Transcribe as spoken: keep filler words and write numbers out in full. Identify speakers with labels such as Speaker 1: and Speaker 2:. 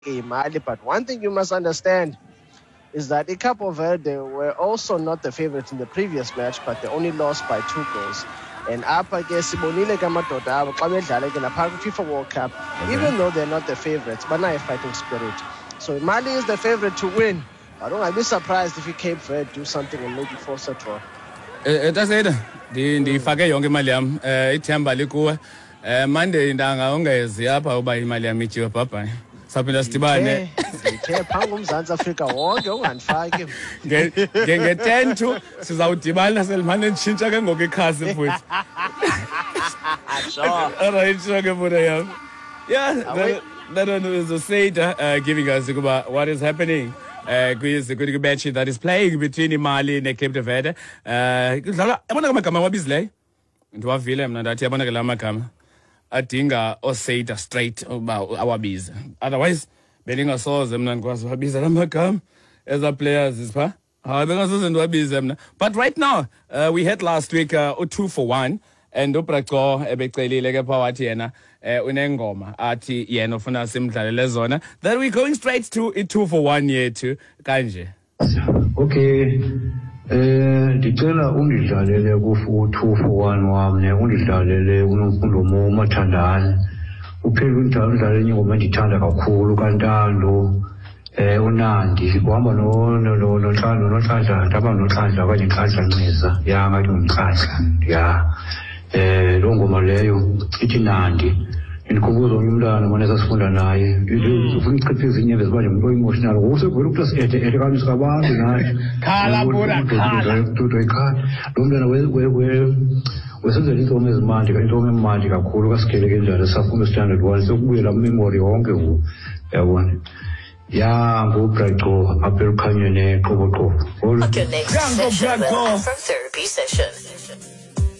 Speaker 1: Mali. But one thing you must understand is that Cape Verde were also not the favorites in the previous match, but they only lost by two goals. And apha ke sibonile ke amadoda abo xa bedlala ke napha FIFA World Cup, okay. Even though they're not the favorites, but now a fighting spirit. So Mali is the favorite to win. I don't be surprised if Cape Verde do something and maybe force a draw.
Speaker 2: That's it. Ndifake yonke imali yam eh ithemba likuwe eh Monday ndanga ungezi apha uba imali yam ityiwe bhabhayi saphinda sidibane
Speaker 1: ndithe phanga uMzantsi Afrika wonke ungandifaki
Speaker 2: nge nge ten to sizawudibana selimane ntshintsha ke ngoku ikhasi futhi.
Speaker 1: Sure.
Speaker 2: All right, sure ke mona yam. Yeah, that, that one is Oseda uh, giving us about what is happening. Uh, kwi match that is playing between Mali and Cape Verde. Uh, yabona amagama wabizile ndiwavile mna ndathi yabona ke la magama adinga Oseda straight uba awabize, otherwise beningasoze mna ndikwazi wabiza la magama as a players is pha hayi bengasoze ndiwabize mna. But right now uh, we had last week uh, two for one and uBraco ebecelile ke pha wathi yena eh unengoma athi yena ufuna simdlalele zona, that we going straight to a two for one yethu kanje.
Speaker 3: Okay, eh ndicela undidlalele ku two for one wami, undidlalele uNomfundo Mo Mathandana, uphela undidlalele ingoma endithanda kakhulu kaNtando eh uNandi kuhamba no no no noThando noThanda ndaba noThanda kanye Nhlanhla Ncisa ya ngathi uNhlanhla ya eh lo ngoma leyo ithi Nandi. Ndikubuza umntana manje sasifunda naye ufuna ichiphiza inyembezi manje umuntu emotional usegwele ukuthi asiethe ethe kanti sikabantu naye
Speaker 2: khala bura khala
Speaker 3: tuto ikhala lo mntana we we we wesenzela intomo ezimandi intomo emandi kakhulu kasikele kenjalo safunda standard one sokubuyela memory yonke ku yabona ya ngoBraco apha ekhanyeni eqoboqobo.
Speaker 4: Your next session, Afro Therapy Session.